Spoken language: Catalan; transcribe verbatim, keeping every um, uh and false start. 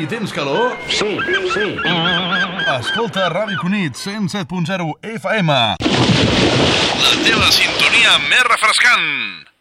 i tens calor? Sí, sí. Escolta Ràdio Cunit, cent set punt zero F M. La teva sintonia més refrescant.